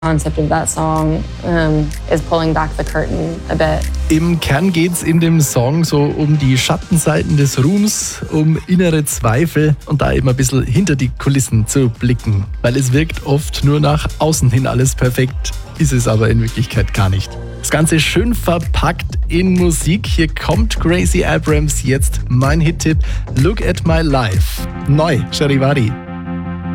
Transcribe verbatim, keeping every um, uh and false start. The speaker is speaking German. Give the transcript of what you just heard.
concept of that song um, is pulling back the curtain a bit. Im Kern geht's in dem Song so um die Schattenseiten des Ruhms, um innere Zweifel und da eben ein bisschen hinter die Kulissen zu blicken. Weil es wirkt oft nur nach außen hin alles perfekt, ist es aber in Wirklichkeit gar nicht. Das Ganze schön verpackt in Musik. Hier kommt Gracie Abrams jetzt mein Hit-Tipp Look at My Life. Neu, Charivari.